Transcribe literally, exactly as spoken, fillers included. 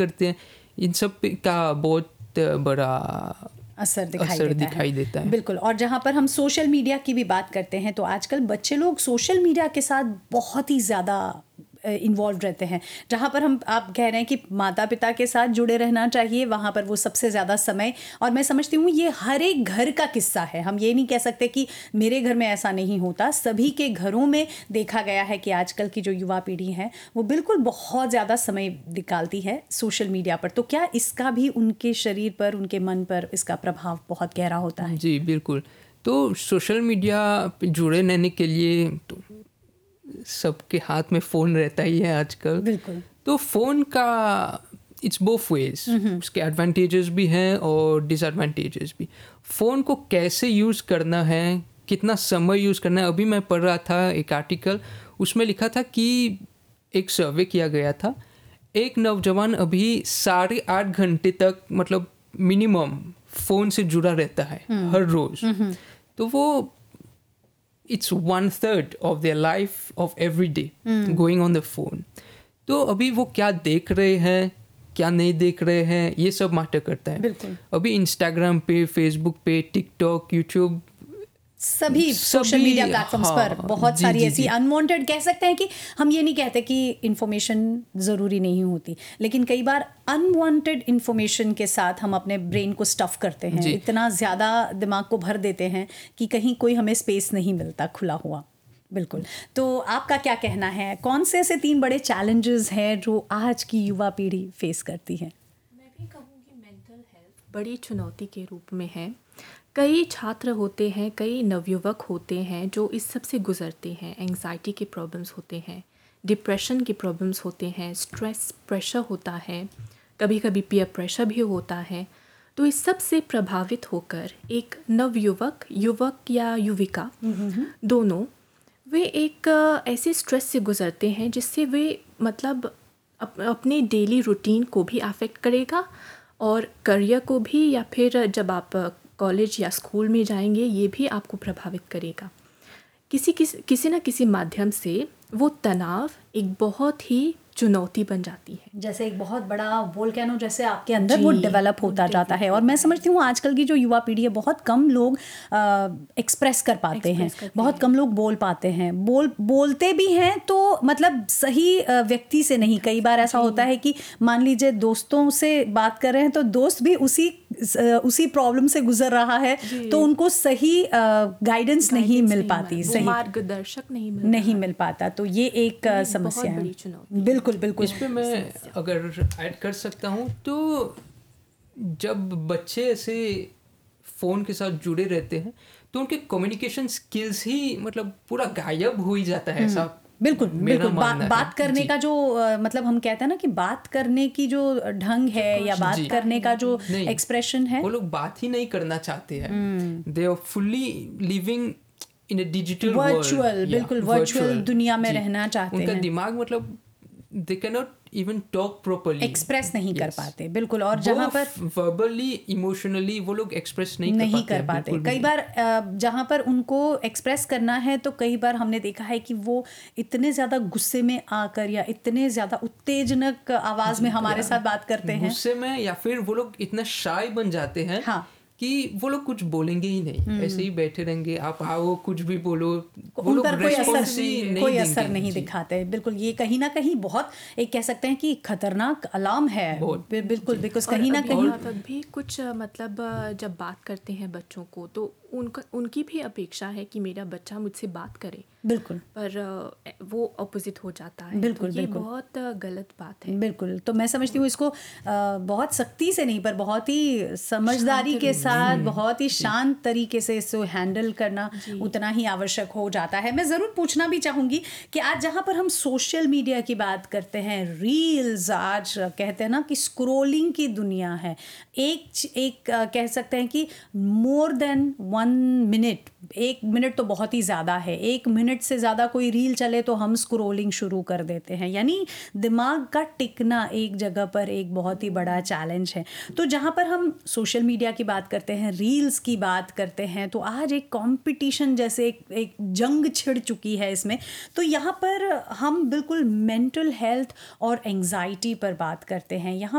करते हैं, इन सब पे का बहुत बड़ा असर दिखाई असर देता दिखाई है। देता है। बिल्कुल। और जहाँ पर हम सोशल मीडिया की भी बात करते हैं तो आजकल बच्चे लोग सोशल मीडिया के साथ बहुत ही ज़्यादा इन्वॉल्व रहते हैं। जहाँ पर हम आप कह रहे हैं कि माता पिता के साथ जुड़े रहना चाहिए, वहाँ पर वो सबसे ज़्यादा समय, और मैं समझती हूँ ये हर एक घर का किस्सा है। हम ये नहीं कह सकते कि मेरे घर में ऐसा नहीं होता, सभी के घरों में देखा गया है कि आजकल की जो युवा पीढ़ी है वो बिल्कुल बहुत ज़्यादा समय निकालती है सोशल मीडिया पर। तो क्या इसका भी उनके शरीर पर, उनके मन पर इसका प्रभाव बहुत गहरा होता है? जी बिल्कुल। तो सोशल मीडिया पे जुड़े रहने के लिए तो सबके हाथ में फ़ोन रहता ही है आजकल। बिल्कुल। तो फ़ोन का इट्स बोथ वेज, उसके एडवांटेजेस भी हैं और डिसएडवांटेजेस भी। फ़ोन को कैसे यूज़ करना है, कितना समय यूज़ करना है, अभी मैं पढ़ रहा था एक आर्टिकल, उसमें लिखा था कि एक सर्वे किया गया था, एक नौजवान अभी साढ़े आठ घंटे तक मतलब मिनिमम फ़ोन से जुड़ा रहता है हर रोज़। तो वो it's one third of their life of every day going on the phone. तो अभी वो क्या देख रहे हैं, क्या नहीं देख रहे हैं, ये सब मैटर करता है। बिल्कुल। अभी इंस्टाग्राम पे, फेसबुक पे, टिकटॉक, यूट्यूब, सभी सोशल मीडिया प्लेटफॉर्म्स हाँ, पर बहुत जी, सारी जी, ऐसी जी। अनवांटेड, कह सकते हैं कि हम ये नहीं कहते कि इन्फॉर्मेशन ज़रूरी नहीं होती, लेकिन कई बार अनवांटेड इन्फॉर्मेशन के साथ हम अपने ब्रेन को स्टफ़ करते हैं, जी। इतना ज़्यादा दिमाग को भर देते हैं कि कहीं कोई हमें स्पेस नहीं मिलता खुला हुआ। बिल्कुल। तो आपका क्या कहना है, कौन से ऐसे तीन बड़े चैलेंजेस हैं जो आज की युवा पीढ़ी फेस करती है? मैं भी कहूँगी मेंटल हेल्थ बड़ी चुनौती के रूप में है। कई छात्र होते हैं, कई नवयुवक होते हैं जो इस सब से गुजरते हैं। एंग्जाइटी के प्रॉब्लम्स होते हैं, डिप्रेशन के प्रॉब्लम्स होते हैं, स्ट्रेस, प्रेशर होता है, कभी कभी पीयर प्रेशर भी होता है। तो इस सब से प्रभावित होकर एक नवयुवक, युवक या युविका दोनों, वे एक ऐसे स्ट्रेस से गुजरते हैं जिससे वे मतलब अप, अपने डेली रूटीन को भी अफेक्ट करेगा और करियर को भी, या फिर जब आप कॉलेज या स्कूल में जाएंगे ये भी आपको प्रभावित करेगा। किसी किसी किसी न किसी माध्यम से वो तनाव एक बहुत ही चुनौती बन जाती है, जैसे एक बहुत बड़ा वोल्केनो जैसे आपके अंदर वो डेवलप होता जाता है। और मैं समझती हूँ आजकल की जो युवा पीढ़ी है बहुत कम लोग एक्सप्रेस कर पाते हैं, बहुत कम लोग बोल पाते हैं, बोल बोलते भी हैं तो मतलब सही व्यक्ति से नहीं। कई बार ऐसा होता है कि मान लीजिए दोस्तों से बात कर रहे हैं तो दोस्त भी उसी उसी प्रॉब्लम से गुजर रहा है, तो उनको सही गाइडेंस नहीं मिल पाती, सही मार्गदर्शक नहीं मिल नहीं मिल पाता। तो ये एक समस्या है। बिल्कुल बिल्कुल। इस पे मैं अगर ऐड कर सकता हूँ तो जब बच्चे ऐसे फ़ोन के साथ जुड़े रहते हैं तो उनके कम्युनिकेशन स्किल्स ही मतलब पूरा गायब हो ही जाता है, ऐसा बिल्कुल बिल्कुल। बा, बात करने का जो आ, मतलब हम कहते हैं ना कि बात करने की जो ढंग है या बात करने का जो एक्सप्रेशन है, वो लोग बात ही नहीं करना चाहते हैं। They are fully living in a digital virtual, बिल्कुल वर्चुअल दुनिया में रहना चाहते हैं। उनका दिमाग मतलब they cannot even talk properly, express नहीं yes. कर पाते। बिल्कुल। और जहाँ पर verbally, emotionally वो लोग एक्सप्रेस नहीं, नहीं कर पाते, कर पाते। कई बार जहाँ पर उनको एक्सप्रेस करना है तो कई बार हमने देखा है कि वो इतने ज़्यादा गुस्से में आकर या इतने ज़्यादा उत्तेजनक आवाज़ में हमारे साथ बात करते हैं, गुस्से में, या फिर वो लोग इतना शाय बन जाते हैं हाँ, कि वो लोग कुछ बोलेंगे ही नहीं, ऐसे ही बैठे रहेंगे। आप आओ कुछ भी बोलो, वो उन पर कोई असर नहीं, कोई असर नहीं दिखाते। बिल्कुल। ये कहीं ना कहीं बहुत एक कह सकते हैं कि खतरनाक अलार्म है। बिल्कुल, बिकॉज कहीं ना कहीं तक भी कुछ मतलब जब बात करते हैं बच्चों को तो उनका उनकी भी अपेक्षा है कि मेरा बच्चा मुझसे बात करे। बिल्कुल। पर वो अपोजिट हो जाता है। बिल्कुल, तो ये बिल्कुल। बहुत गलत बात है। बिल्कुल। तो मैं समझती हूँ इसको बहुत सख्ती से नहीं पर बहुत ही समझदारी के साथ, बहुत ही शांत तरीके से इसको हैंडल करना उतना ही आवश्यक हो जाता है। मैं ज़रूर पूछना भी चाहूँगी कि आज जहाँ पर हम सोशल मीडिया की बात करते हैं, रील्स, आज कहते हैं ना कि स्क्रोलिंग की दुनिया है। एक एक कह सकते हैं कि मोर देन वन मिनट, एक मिनट तो बहुत ही ज़्यादा है, एक मिनट से ज़्यादा कोई रील चले तो हम स्क्रोलिंग शुरू कर देते हैं। यानी दिमाग का टिकना एक जगह पर एक बहुत ही बड़ा चैलेंज है। तो जहाँ पर हम सोशल मीडिया की बात करते हैं, रील्स की बात करते हैं, तो आज एक कंपटीशन जैसे एक, एक जंग छिड़ चुकी है इसमें। तो यहाँ पर हम बिल्कुल मेंटल हेल्थ और एंग्जाइटी पर बात करते हैं। यहाँ